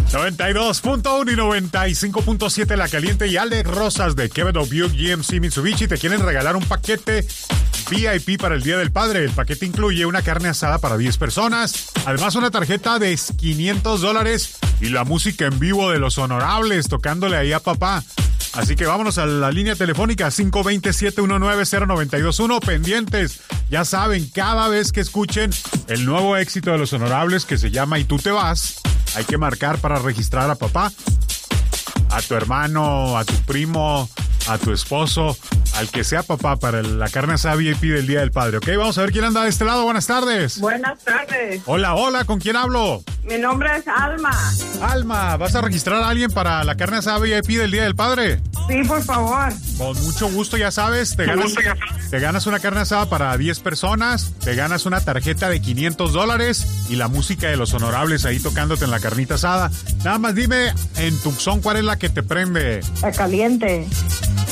92.1 y 95.7 La Caliente y Alex Rosas de Kevin O'Buick GMC Mitsubishi te quieren regalar un paquete VIP para el Día del Padre. El paquete incluye una carne asada para 10 personas, además una tarjeta de $500 y la música en vivo de Los Honorables tocándole ahí a papá. Así que vámonos a la línea telefónica 520-719-0921. Pendientes, ya saben, cada vez que escuchen el nuevo éxito de Los Honorables que se llama Y tú te vas, hay que marcar para registrar a papá, a tu hermano, a tu primo, a tu esposo, al que sea papá para la carne asada VIP del Día del Padre, ¿ok? Vamos a ver quién anda de este lado. Buenas tardes. Buenas tardes. Hola, hola, ¿con quién hablo? Mi nombre es Alma. Alma, ¿vas a registrar a alguien para la carne asada VIP del Día del Padre? Sí, por favor. Con mucho gusto, ya sabes, te ganas una carne asada para 10 personas, te ganas una tarjeta de $500 y la música de Los Honorables ahí tocándote en la carnita asada. Nada más dime en Tucson cuál es la que te prende. La Caliente.